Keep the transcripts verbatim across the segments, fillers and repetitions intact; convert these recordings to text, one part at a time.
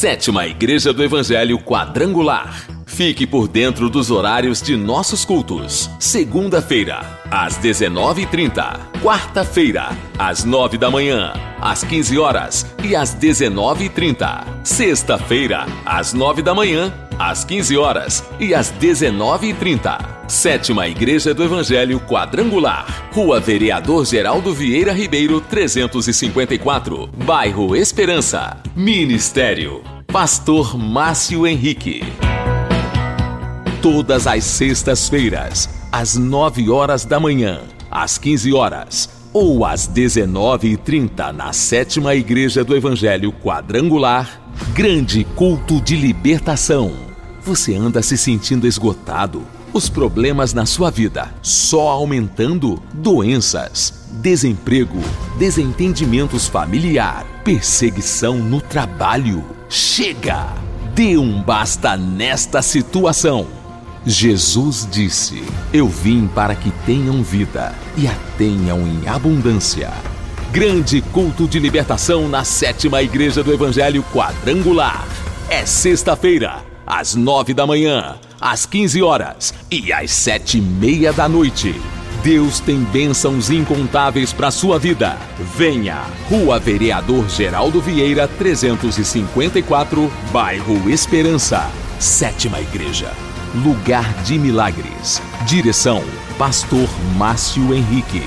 Sétima Igreja do Evangelho Quadrangular. Fique por dentro dos horários de nossos cultos. Segunda-feira, às dezenove e trinta. Quarta-feira, às nove da manhã, às quinze horas e às dezenove e trinta. Sexta-feira, às nove da manhã, às quinze horas e às dezenove e trinta. Sétima Igreja do Evangelho Quadrangular. Rua Vereador Geraldo Vieira Ribeiro, trezentos e cinquenta e quatro. Bairro Esperança. Ministério: Pastor Márcio Henrique. Todas as sextas-feiras, às nove horas da manhã, às quinze horas ou às dezenove e trinta, na Sétima Igreja do Evangelho Quadrangular, grande culto de libertação. Você anda se sentindo esgotado? Os problemas na sua vida só aumentando? Doenças, desemprego, desentendimentos familiar, perseguição no trabalho. Chega! Dê um basta nesta situação. Jesus disse: eu vim para que tenham vida e a tenham em abundância. Grande culto de libertação na Sétima Igreja do Evangelho Quadrangular. É sexta-feira, às nove da manhã, às quinze horas e às sete e meia da noite. Deus tem bênçãos incontáveis para sua vida. Venha! Rua Vereador Geraldo Vieira, trezentos e cinquenta e quatro, Bairro Esperança. Sétima Igreja, lugar de milagres. Direção: Pastor Márcio Henrique.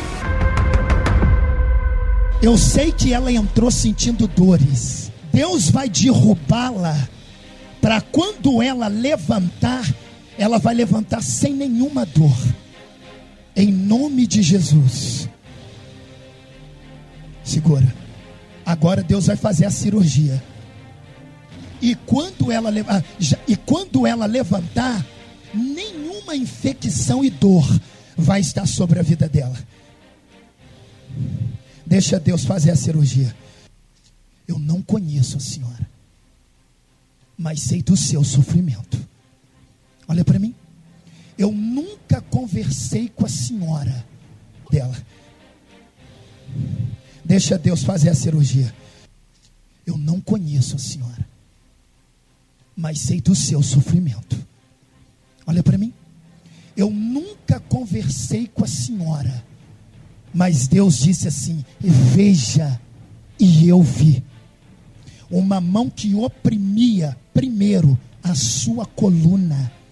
Eu sei que ela entrou sentindo dores. Deus vai derrubá-la, para quando ela levantar, ela vai levantar sem nenhuma dor. Em nome de Jesus. Segura. Agora Deus vai fazer a cirurgia. E quando ela, e quando ela levantar, nenhuma infecção e dor vai estar sobre a vida dela. Deixa Deus fazer a cirurgia. Eu não conheço a senhora, mas sei do seu sofrimento. Olha para mim. Eu nunca conversei com a senhora dela. Deixa Deus fazer a cirurgia. Eu não conheço a senhora, mas sei do seu sofrimento. Olha para mim. Eu nunca conversei com a senhora, mas Deus disse assim: veja, e eu vi. Uma mão que oprimia primeiro a sua coluna,